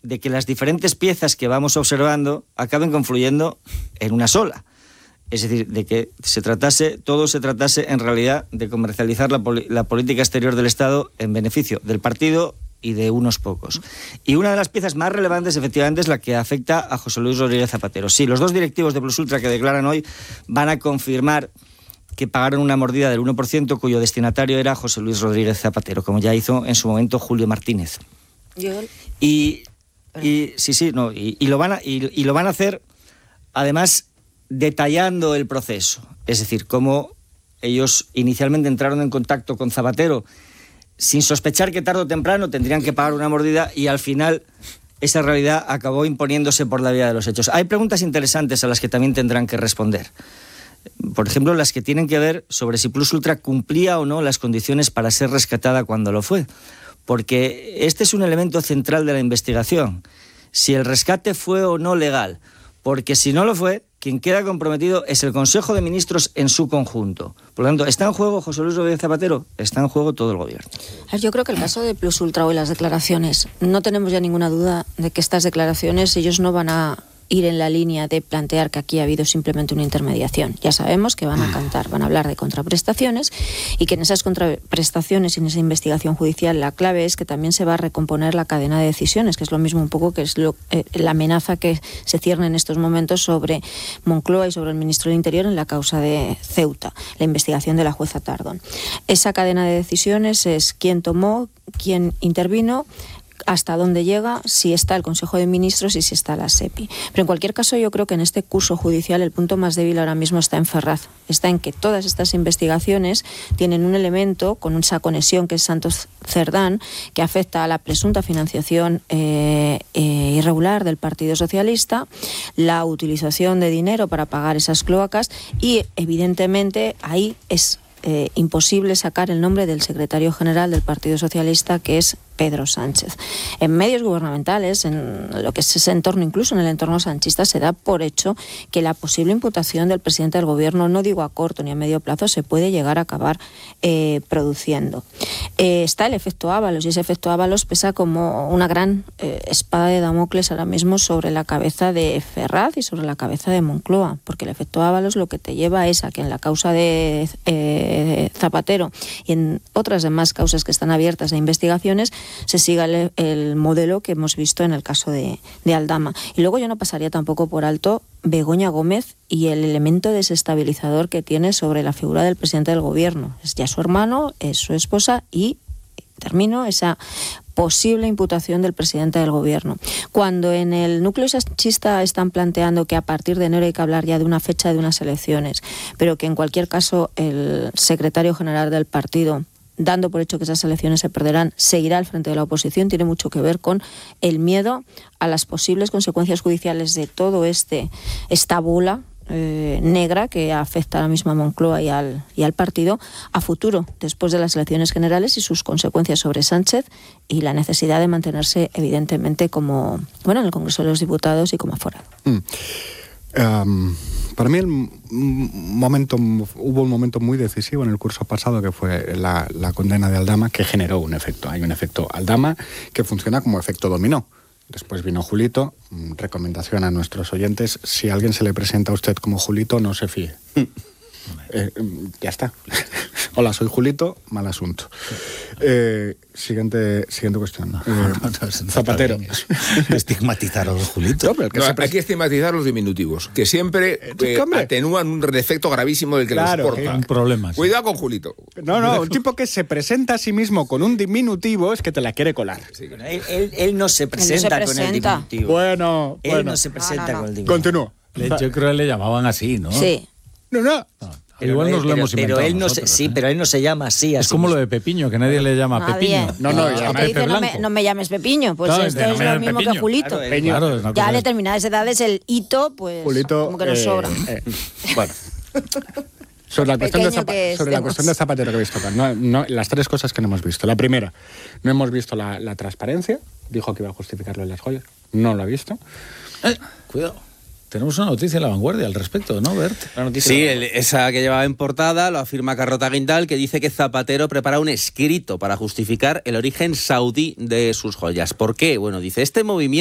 de que las diferentes piezas que vamos observando acaben confluyendo en una sola. Es decir, de que todo se tratase en realidad de comercializar la política exterior del Estado en beneficio del partido y de unos pocos. Y una de las piezas más relevantes, efectivamente, es la que afecta a José Luis Rodríguez Zapatero. Sí, los dos directivos de Plus Ultra que declaran hoy van a confirmar que pagaron una mordida del 1%, cuyo destinatario era José Luis Rodríguez Zapatero, como ya hizo en su momento Julio Martínez. Y lo van a hacer, además, detallando el proceso. Es decir, cómo ellos inicialmente entraron en contacto con Zapatero sin sospechar que tarde o temprano tendrían que pagar una mordida, y al final esa realidad acabó imponiéndose por la vía de los hechos. Hay preguntas interesantes a las que también tendrán que responder. Por ejemplo, las que tienen que ver sobre si Plus Ultra cumplía o no las condiciones para ser rescatada cuando lo fue. Porque este es un elemento central de la investigación. Si el rescate fue o no legal. Porque si no lo fue, quien queda comprometido es el Consejo de Ministros en su conjunto. Por lo tanto, ¿está en juego José Luis Rodríguez Zapatero? Está en juego todo el gobierno. Yo creo que el caso de Plus Ultra y las declaraciones, no tenemos ya ninguna duda de que estas declaraciones ellos no van a ir en la línea de plantear que aquí ha habido simplemente una intermediación. Ya sabemos que van a hablar de contraprestaciones, y que en esas contraprestaciones y en esa investigación judicial la clave es que también se va a recomponer la cadena de decisiones, que es lo mismo un poco que es la amenaza que se cierne en estos momentos sobre Moncloa y sobre el ministro del Interior en la causa de Ceuta, la investigación de la jueza Tardón. Esa cadena de decisiones es quién tomó, quién intervino, hasta dónde llega, si está el Consejo de Ministros y si está la SEPI. Pero en cualquier caso, yo creo que en este curso judicial el punto más débil ahora mismo está en Ferraz. Está en que todas estas investigaciones tienen un elemento con esa conexión que es Santos Cerdán, que afecta a la presunta financiación irregular del Partido Socialista, la utilización de dinero para pagar esas cloacas, y evidentemente ahí es imposible sacar el nombre del secretario general del Partido Socialista, que es Pedro Sánchez. En medios gubernamentales, en lo que es ese entorno, incluso en el entorno sanchista, se da por hecho que la posible imputación del presidente del gobierno, no digo a corto ni a medio plazo, se puede llegar a acabar produciendo. Está el efecto Ábalos, y ese efecto Ábalos pesa como una gran espada de Damocles ahora mismo sobre la cabeza de Ferraz y sobre la cabeza de Moncloa, porque el efecto Ábalos lo que te lleva es a que en la causa de Zapatero y en otras demás causas que están abiertas de investigaciones se siga el modelo que hemos visto en el caso de Aldama. Y luego yo no pasaría tampoco por alto Begoña Gómez y el elemento desestabilizador que tiene sobre la figura del presidente del gobierno. Es ya su hermano, es su esposa, y termino esa posible imputación del presidente del gobierno. Cuando en el núcleo sanchista están planteando que a partir de enero hay que hablar ya de una fecha de unas elecciones, pero que en cualquier caso el secretario general del partido, dando por hecho que esas elecciones se perderán, seguirá al frente de la oposición, tiene mucho que ver con el miedo a las posibles consecuencias judiciales de todo esta bola negra que afecta ahora mismo a Moncloa y al partido a futuro, después de las elecciones generales, y sus consecuencias sobre Sánchez y la necesidad de mantenerse evidentemente como, en el Congreso de los Diputados y como aforado. Para mí hubo un momento muy decisivo en el curso pasado, que fue la condena de Aldama, que generó un efecto. Hay un efecto Aldama que funciona como efecto dominó. Después vino Julito. Recomendación a nuestros oyentes: si a alguien se le presenta a usted como Julito, no se fíe. Ya está. Hola, soy Julito, mal asunto. Siguiente cuestión. Zapatero. Estigmatizar a los Julitos. Hay que estigmatizar los diminutivos, que siempre atenúan un defecto gravísimo del que los porta. Un problema. Cuidado con Julito. No, un tipo que se presenta a sí mismo con un diminutivo es que te la quiere colar. Sí, él no se presenta con el diminutivo. Bueno. Él no se presenta con el diminutivo. Continúo. Yo creo que le llamaban así, ¿no? Sí. No. Igual nos lo hemos inventado. Pero él no se llama así. Es como lo de Pepiño, que nadie le llama Pepiño. Te dice, no me llames Pepiño. Pues claro, esto es lo mismo que Julito. Claro, ya a determinadas edades el hito, pues Julito, como que nos sobra. Bueno. Sobre la cuestión de Zapatero que habéis tocado, las tres cosas que no hemos visto. La primera, no hemos visto la transparencia. Dijo que iba a justificarlo en las joyas. No lo ha visto. Cuidado. Tenemos una noticia en La Vanguardia al respecto, ¿no, Bert? Sí, esa que llevaba en portada lo afirma Carrota Guindal, que dice que Zapatero prepara un escrito para justificar el origen saudí de sus joyas. ¿Por qué? Bueno, dice, este movimiento